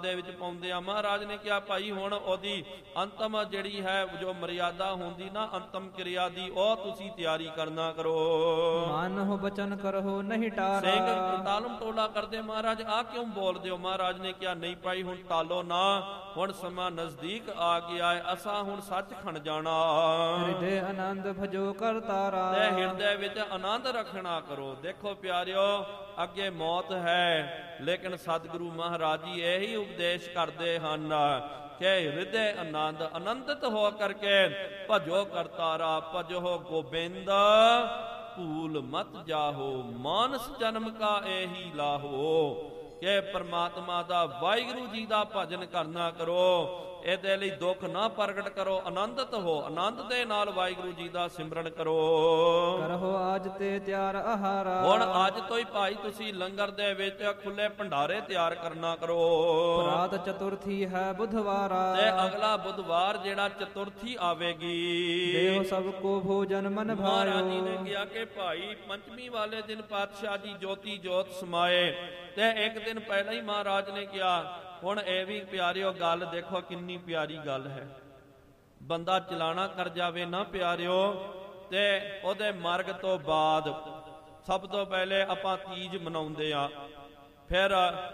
ਦੇ ਵਿੱਚ ਪਾਉਂਦੇ ਆ। ਮਹਾਰਾਜ ਨੇ ਕਿਹਾ ਭਾਈ ਹੁਣ ਉਹਦੀ ਅੰਤਮ ਜਿਹੜੀ ਹੈ ਜੋ ਮਰਿਆਦਾ ਹੁੰਦੀ ਨਾ ਅੰਤਮ ਕਿਰਿਆ ਦੀ, ਉਹ ਤੁਸੀਂ ਤਿਆਰੀ ਕਰਨਾ ਕਰੋ। ਮਾਨਹੁ ਬਚਨ ਕਰਹੁ ਨਹੀਂ ਟਾਰਾ। ਸਿੰਘ ਟਾਲਮ ਟੋਲਾ ਕਰਦੇ, ਮਹਾਰਾਜ ਆ ਕਿਉਂ ਬੋਲਦੇ ਹੋ? ਮਹਾਰਾਜ ਨੇ ਕਿਹਾ ਨਹੀਂ ਭਾਈ ਹੁਣ ਟਾਲੋ ਨਾ, ਹੁਣ ਸਮਾਂ ਨਜ਼ਦੀਕ ਆ ਗਿਆ ਹੈ, ਅਸਾਂ ਹੁਣ ਸੱਚਖੰਡ ਜਾਣਾ। ਹਿਰਦੇ ਆਨੰਦ ਭਜੋ ਕਰਤਾਰਾ। ਤੇ ਹਿਰਦੇ ਵਿੱਚ ਆਨੰਦ ਰੱਖਣਾ ਕਰੋ। ਦੇਖੋ ਪਿਆਰਿਓ, ਅੱਗੇ ਮੌਤ ਹੈ, ਲੇਕਿਨ ਸਤਿਗੁਰੂ ਮਹਾਰਾਜ ਜੀ ਇਹੀ ਉਪਦੇਸ਼ ਕਰਦੇ ਹਨ ਕਿ ਹਿਰਦੇ ਆਨੰਦ, ਆਨੰਦਿਤ ਹੋ ਕਰਕੇ ਭਜੋ ਕਰਤਾਰਾ, ਭਜੋ ਗੋਬਿੰਦ ਭੂਲ ਮਤ ਜਾਹੋ, ਮਾਨਸ ਜਨਮ ਕਾ ਇਹੀ ਲਾਹੋ। ਕਿ ਪਰਮਾਤਮਾ ਦਾ, ਵਾਹਿਗੁਰੂ ਜੀ ਦਾ ਭਜਨ ਕਰਨਾ ਕਰੋ। ਇਹਦੇ ਲਈ ਦੁੱਖ ਨਾ ਪ੍ਰਗਟ ਕਰੋ, ਆਨੰਦਿਤ ਹੋ, ਆਨੰਦ ਦੇ ਨਾਲ ਵਾਹਿਗੁਰੂ ਜੀ ਦਾ ਸਿਮਰਨ ਕਰੋ। ਕਰਹੁ ਆਜ ਤੇ ਤਿਆਰ ਆਹਾਰਾ। ਹੁਣ ਅੱਜ ਤੋਂ ਹੀ ਭਾਈ ਤੁਸੀਂ ਲੰਗਰ ਦੇ ਵਿੱਚ ਖੁੱਲੇ ਭੰਡਾਰੇ ਤਿਆਰ ਕਰਨਾ ਕਰੋ। ਪ੍ਰਾਤ ਚਤੁਰਥੀ ਹੈ ਬੁਧਵਾਰਾ। ਤੇ ਅਗਲਾ ਬੁੱਧਵਾਰ ਜਿਹੜਾ ਚਤੁਰਥੀ ਆਵੇਗੀ, ਦੇਹੁ ਸਭ ਕੋ ਭੋਜਨ ਮਨ ਭਾਇਓ। ਮਹਾਰਾਜ ਜੀ ਨੇ ਕਿਹਾ ਕਿ ਭਾਈ ਪੰਚਮੀ ਵਾਲੇ ਦਿਨ ਪਾਤਸ਼ਾਹ ਜੀ ਜੋਤੀ ਜੋਤ ਸਮਾਏ। ਤੇ ਇੱਕ ਦਿਨ ਪਹਿਲਾਂ ਹੀ ਮਹਾਰਾਜ ਨੇ ਕਿਹਾ, ਹੁਣ ਇਹ ਵੀ ਪਿਆਰਿਓ ਗੱਲ ਦੇਖੋ ਕਿੰਨੀ ਪਿਆਰੀ ਗੱਲ ਹੈ। ਬੰਦਾ ਚਲਾਣਾ ਕਰ ਜਾਵੇ ਨਾ ਪਿਆਰਿਓ, ਤੇ ਉਹਦੇ ਮਰਗ ਤੋਂ ਬਾਅਦ ਸਭ ਤੋਂ ਪਹਿਲੇ ਆਪਾਂ ਤੀਜ ਮਨਾਉਂਦੇ ਆ, ਫਿਰ